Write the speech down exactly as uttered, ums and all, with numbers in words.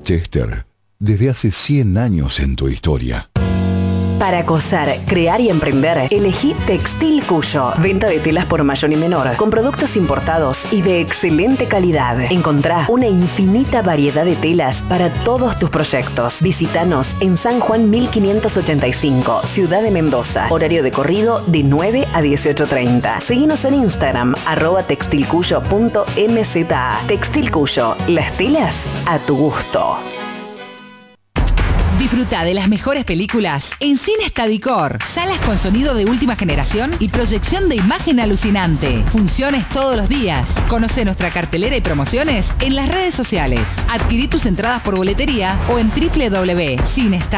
Chester, desde hace cien años en tu historia. Para coser, crear y emprender, elegí Textil Cuyo. Venta de telas por mayor y menor, con productos importados y de excelente calidad. Encontrá una infinita variedad de telas para todos tus proyectos. Visítanos en San Juan mil quinientos ochenta y cinco, Ciudad de Mendoza. Horario de corrido de nueve a dieciocho treinta. Seguinos en Instagram, arroba textilcuyo punto mza. Textil Cuyo, las telas a tu gusto. Disfruta de las mejores películas en Cine Stadicor. Salas con sonido de última generación y proyección de imagen alucinante. Funciones todos los días. Conoce nuestra cartelera y promociones en las redes sociales. Adquirí tus entradas por boletería o en doble u doble u doble u punto cine stadicor punto com.